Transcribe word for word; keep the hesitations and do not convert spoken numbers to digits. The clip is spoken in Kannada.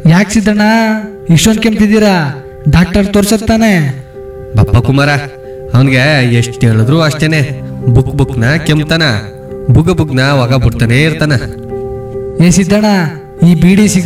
ಯಾಕೆ ಸಿದ್ದಣ್ಣ ಇಷ್ಟೊಂದು ಕೆಮ್ತಿದ್ದೀರಾ? ಡಾಕ್ಟರ್ ತೋರ್ಸತ್ತಾನೆ. ಬಪ್ಪ ಕುಮಾರ, ಅವನ್ಗೆ ಎಷ್ಟು ಹೇಳಿದ್ರು ಅಷ್ಟೇನೆ. ಬುಕ್ ಬುಕ್ನ ಕೆಮ್ತಾನ, ಬುಗ ಬುಗ್ನ ಒಗ ಬಿಡ್ತಾನೆ ಇರ್ತಾನ. ಏ ಸಿದ್ದಣ್ಣ, ಈ ಬೀಡಿ